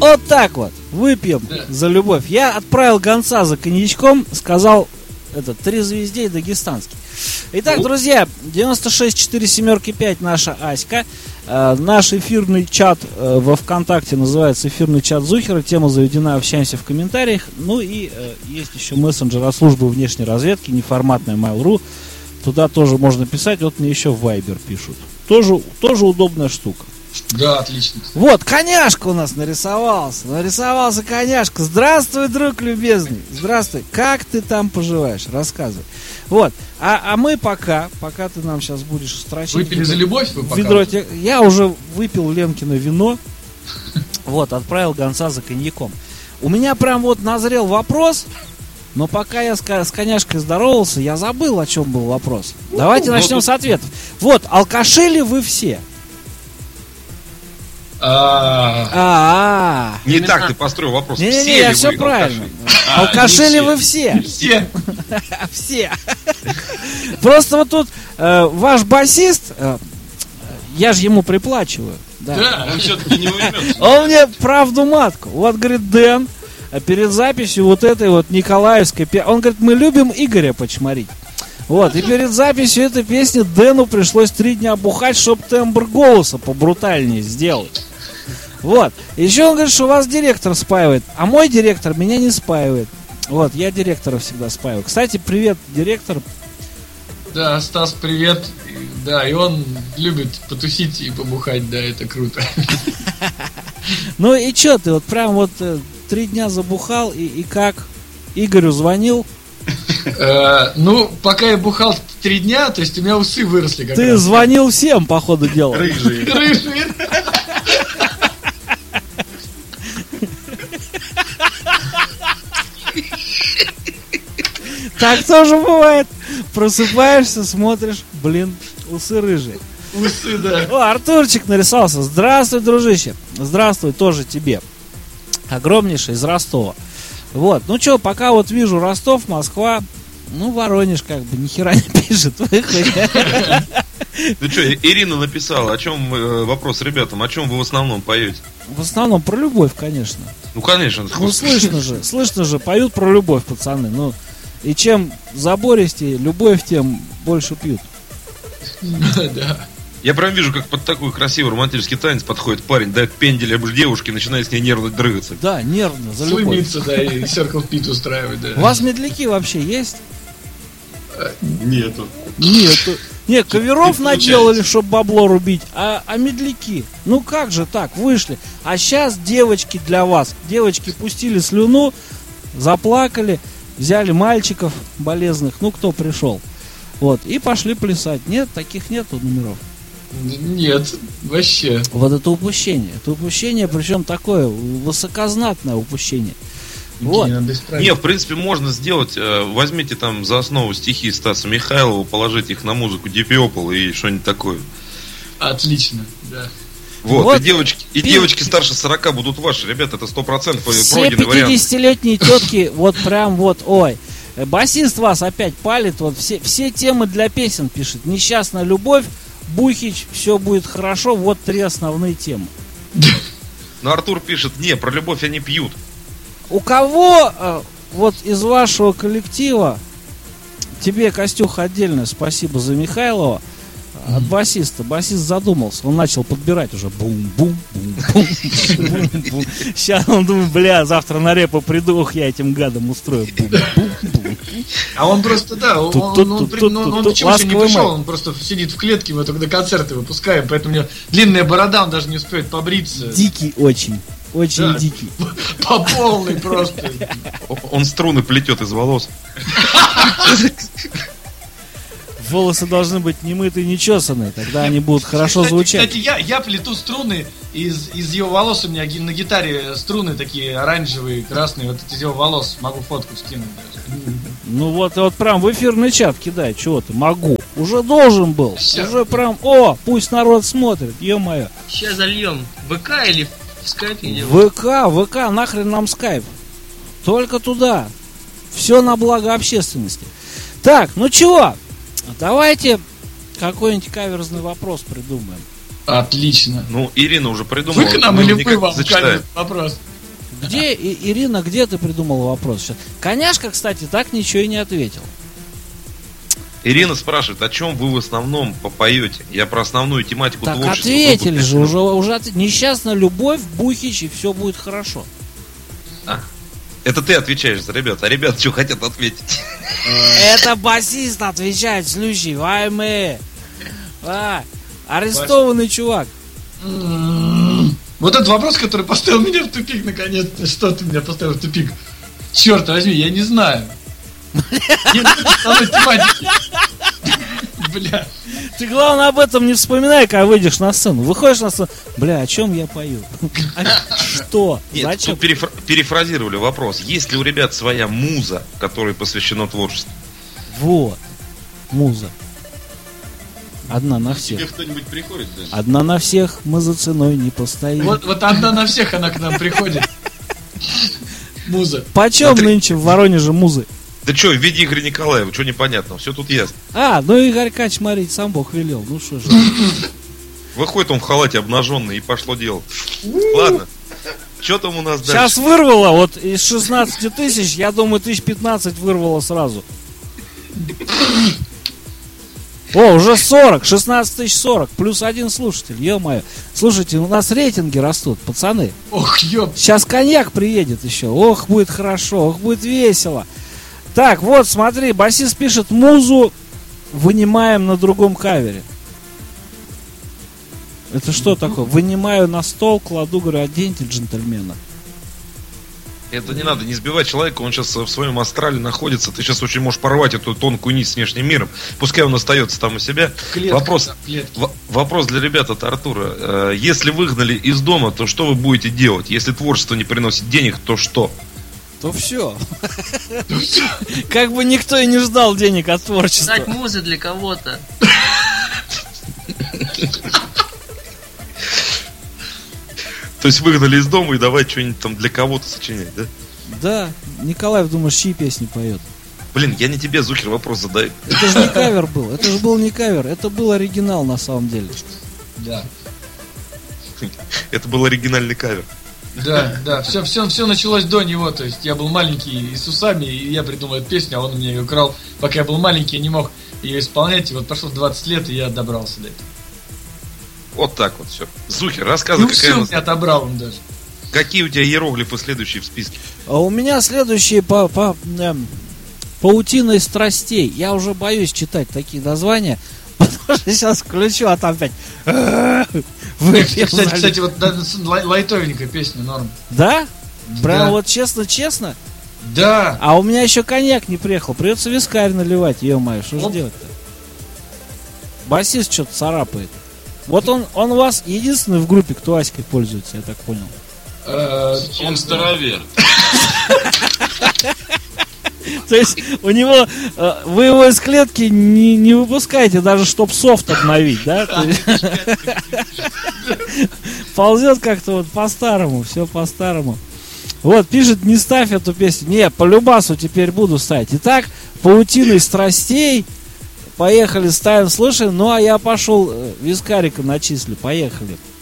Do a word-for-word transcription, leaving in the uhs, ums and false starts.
Вот так вот. Выпьем Да. за любовь. Я отправил гонца за коньячком, сказал, это, три звездей дагестанский. Итак, Ну. друзья, девяносто шесть четыре семерки пять наша Аська. Э, наш эфирный чат э, во ВКонтакте называется эфирный чат Зухера. Тема заведена, общаемся в комментариях. Ну и э, есть еще мессенджер от службы внешней разведки, неформатная Mail.ru. Туда тоже можно писать. Вот мне еще в Viber пишут. Тоже, тоже удобная штука. Да, отлично. Вот, коняшка у нас нарисовался. Нарисовался коняшка. Здравствуй, друг любезный. Здравствуй. Как ты там поживаешь? Рассказывай. Вот. А, а мы пока, пока ты нам сейчас будешь строчить... Выпили за любовь вы пока? Ведро, те- я уже выпил Ленкино вино. Вот, отправил гонца за коньяком. У меня прям вот назрел вопрос, но пока я с, ко- с коняшкой здоровался, я забыл, о чем был вопрос. Давайте ну, начнем тут- с ответов. Вот, алкаши ли вы все? А, А-а-а. Не Именно- так ты построил вопрос. Не-не-не, Все я ли все вы правильно. алкаши? А, Алкаши не ли все. вы все? все. Все. Просто вот тут э, ваш басист, э, я же ему приплачиваю. Да. Да. Он все-таки не уймется. Он мне правду матку. Вот, говорит, Дэн, а перед записью вот этой вот Николаевской, пе- он говорит, мы любим Игоря почморить. Вот, и перед записью этой песни Дэну пришлось три дня бухать, чтобы тембр голоса побрутальнее сделать. Вот. Еще он говорит, что у вас директор спаивает, а мой директор меня не спаивает. Вот, я директора всегда спаиваю. Кстати, привет, директор. Да, Стас, привет. И- Да, и он любит потусить и побухать, да, это круто. Ну и чё ты, вот прям вот э, три дня забухал, и, и как? Игорю звонил? Э, Ну, пока я бухал три дня, то есть у меня усы выросли как Ты раз. звонил всем, по ходу дела. Рыжие. Рыжие. Так тоже бывает. Просыпаешься, смотришь, блин, усы рыжие. Усы, да. О, Артурчик нарисовался. Здравствуй, дружище. Здравствуй тоже тебе. Огромнейший из Ростова. Вот, ну что, пока вот вижу Ростов, Москва, ну, Воронеж как бы ни хера не пишет. Ну что, Ирина написала, о чем э, вопрос ребятам, о чем вы в основном поете? В основном про любовь, конечно. Ну, конечно. Ну, слышно же, слышно же, поют про любовь, пацаны. Ну, и чем забористее любовь, тем больше пьют. Да. Я прям вижу, как под такой красивый романтический танец подходит парень, дает пендель об девушке и начинает с ней нервно дрыгаться. Да, нервно, за любовь. Слымиться, да, и Circle Pit устраивать, У да. вас медляки вообще есть? Нету. Нет. Нет, каверов Не наделали, чтобы бабло рубить, а, а медляки. Ну как же так, вышли. А сейчас девочки для вас. Девочки пустили слюну, заплакали, взяли мальчиков болезных, ну кто пришел. Вот, и пошли плясать. Нет, таких нету номеров. Нет, вообще. Вот это упущение. Это упущение, причем такое высокознатное упущение. Вот. Не, надо исправить. Не, в принципе, можно сделать. э, Возьмите там за основу стихи Стаса Михайлова, положите их на музыку Deep Purple и что-нибудь такое. Отлично, да. Вот, Вот. и девочки, и Пи- девочки старше сорока будут ваши. Ребята, это сто процентов Все пройденный вариант. пятидесятилетние тетки, вот прям вот, ой. Э, Басист вас опять палит, вот все, все темы для песен пишет. Несчастная любовь, Бухич, все будет хорошо, вот три основные темы. Но Артур пишет, не, про любовь они пьют. У кого э, вот из вашего коллектива, тебе, Костюха, отдельное спасибо за Михайлова, от басиста. Басист задумался, он начал подбирать уже бум-бум-бум-бум. Сейчас он думает, бля, завтра на репу приду, ох, я этим гадом устрою. Бум-бум-бум. А он просто, да, он, он, он, он, при- ну, он, он почему еще не Ласковый пришел, май. он просто сидит в клетке, мы только концерты выпускаем, поэтому у него длинная борода, он даже не успеет побриться. Дикий очень, очень Да. дикий. По полной просто. Он струны плетет из волос. Волосы должны быть не мытые, не чесанные, тогда они будут хорошо Кстати, звучать. Кстати, я, я плету струны из, из его волос, у меня ги- на гитаре струны такие оранжевые, красные, вот из его волос, могу фотку скинуть даже. Ну вот, вот прям в эфирный чат кидай, чего ты, могу. Уже должен был, Всё. уже прям, о, пусть народ смотрит, ё-моё. Сейчас зальем. ВК или в скайпе? Или... ВК, ВК, нахрен нам скайп. Только туда. Все на благо общественности. Так, ну чего? Давайте какой-нибудь каверзный вопрос придумаем. Отлично. Ну, Ирина уже придумала. Вы к нам ну, или никак вы вам зачитает. камень вопрос? Где, И- Ирина, где ты придумала вопрос? Щас. Коняшка, кстати, так ничего и не ответил. Ирина спрашивает, о чем вы в основном попоете? Я про основную тематику Так творчества. ответили же, выпуска. уже, уже от- несчастная любовь, Бухич, и все будет хорошо. Это ты отвечаешь за ребят, а ребят что хотят ответить? Это басист отвечает, слющий, вайме. А, арестованный чувак. М-м-м. Вот этот вопрос, который поставил меня в тупик, наконец-то. Что ты меня поставил в тупик? Черт возьми, я не знаю. Нет основной тематики. Бля. Ты, главное, об этом не вспоминай, когда выйдешь на сцену. Выходишь на сцену, бля, о чем я пою? А Что? Нет, Зачем? тут перефра- перефразировали вопрос. Есть ли у ребят своя муза, которой посвящено творчеству? Вот. Муза. Одна на Тебе всех. кто-нибудь приходит даже? Одна на всех, мы за ценой не постоим. Вот, вот одна на всех она к нам приходит. Муза. Почем Смотри. нынче в Воронеже музы? Да что, в виде Игоря Николаева, что непонятно, все тут ясно. А, ну Игорь Кач, смотрите, сам Бог велел. Ну что же. Выходит он в халате обнаженный, и пошло дело. Ладно, что там у нас Сейчас дальше? вырвало, вот из шестнадцати тысяч, я думаю, тысяч пятнадцать вырвало сразу. О, уже сорок, шестнадцать тысяч сорок, плюс один слушатель, ё-моё. Слушайте, у нас рейтинги растут, пацаны. Ох, ёп. Сейчас коньяк приедет еще. Ох, будет хорошо, ох, будет весело. Так, вот, смотри, басист пишет, музу вынимаем на другом кавере. Это что такое? Вынимаю на стол, кладу, говорю, оденьте джентльмена. Это не надо, не сбивать человека, он сейчас в своем астрале находится. Ты сейчас очень можешь порвать эту тонкую нить с внешним миром. Пускай он остается там у себя. Клетка, Вопрос, да, клетки. в- вопрос для ребят от Артура. Э, Если выгнали из дома, то что вы будете делать? Если творчество не приносит денег, то что? То все. Как бы никто и не ждал денег от творчества. Стать музы для кого-то. То есть выгнали из дома и давай что-нибудь там для кого-то сочинять, да? Да, Николаев, думаешь, чьи песни поет? Блин, я не тебе, Зухер, вопрос задаю. Это же не кавер был, это же был не кавер, это был оригинал на самом деле. Да. Это был оригинальный кавер. Да, да, все, все, все началось до него, то есть я был маленький и с усами, и я придумал эту песню, а он у меня ее украл, пока я был маленький, я не мог ее исполнять, и вот прошло двадцать лет, и я добрался до этого. Вот так вот все. Зухер, И рассказывай, какая все у у нас- меня отобрал он даже. какие у тебя иероглифы следующие в списке? А у меня следующие по, по эм, паутиной страстей. Я уже боюсь читать такие названия, потому что сейчас включу, а там опять. Выпил Кстати, налив. кстати, вот да, с- лай- лайтовенькая песня, норм. Да? Прям Да. вот честно-честно. Да. А у меня еще коньяк не приехал. Придется вискарь наливать, ё-моё, что же Оп. делать-то? Басист что-то царапает. Вот он, он у вас единственный в группе, кто Аськой пользуется, я так понял. Э, Он старовер. То есть у него, э, вы его из клетки не, не выпускаете, даже чтоб софт обновить, да? То есть ползет как-то вот по-старому, все по-старому. Вот, пишет, не ставь эту песню. Не, по любасу теперь буду ставить. Итак, паутиной страстей. Поехали, ставим, слушаем. Ну, а я пошел, э, вискарика начислю. Поехали.